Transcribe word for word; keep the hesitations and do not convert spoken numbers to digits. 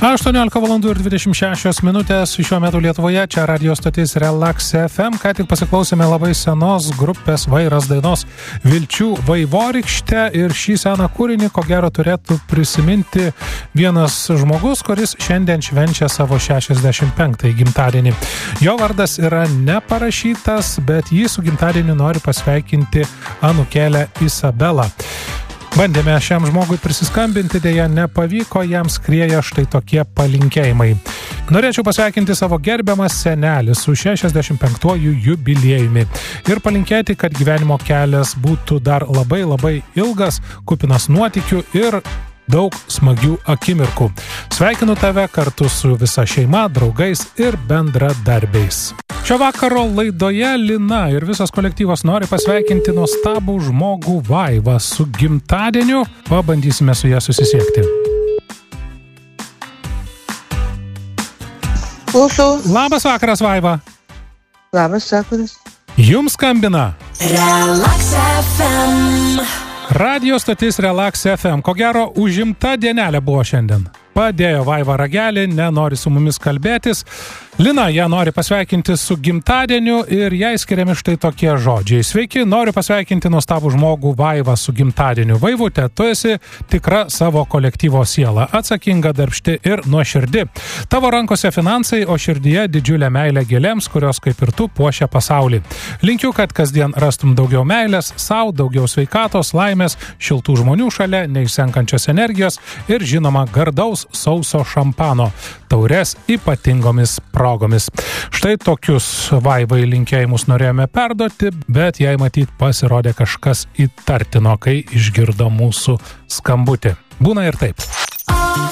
aštuoniolika valandų ir dvidešimt šešios minutės šiuo metu Lietuvoje, čia radio stotis Relax F M. Ką tik pasiklausėme labai senos grupės Vairas dainos Vilčių vaivorykštė ir šį seną kūrinį, ko gero, turėtų prisiminti vienas žmogus, kuris šiandien švenčia savo šešiasdešimt penktąjį gimtadienį. Jo vardas yra neparašytas, bet jį su gimtadieniu nori pasveikinti anūkėlė Isabela. Bandėme šiam žmogui prisiskambinti, dėja nepavyko, jam skrieja štai tokie palinkėjimai. Norėčiau pasveikinti savo gerbiamą senelį su šešiasdešimt penktuoju jubiliejumi ir palinkėti, kad gyvenimo kelias būtų dar labai labai ilgas, kupinas nuotykių ir daug smagių akimirkų. Sveikinu tave kartu su visa šeima, draugais ir bendradarbiais. Šio vakaro laidoje Lina ir visas kolektyvas nori pasveikinti nuostabų žmogų Vaivą su gimtadieniu. Pabandysime su ja susisiekti. Klausau. Labas vakaras, Vaiva. Labas vakaras. Jums skambina Relax F M. Radio stotis Relax F M. Ko gero, užimta dienelė buvo šiandien. Padėjo Vaiva ragelį, nenori su mumis kalbėtis. Lina ją nori pasveikinti su gimtadieniu ir jai skiriami štai tokie žodžiai. Sveiki, noriu pasveikinti nuostabų žmogų Vaivą su gimtadieniu. Vaivute, tu esi tikra savo kolektyvo siela, atsakinga, darbšti ir nuoširdi. Tavo rankose finansai, o širdyje didžiulė meilė gėlėms, kurios kaip ir tu puošia pasaulį. Linkiu, kad kasdien rastum daugiau meilės, sau daugiau sveikatos, laimės, šiltų žmonių šalia, neišsenkančios energijos ir žinoma gardaus sauso šampano taures ypatingomis progomis. Štai tokius Vaivai linkėjimus norėjome perduoti, bet jai matyt pasirodė kažkas įtartino, kai išgirdo mūsų skambutį. Būna ir taip.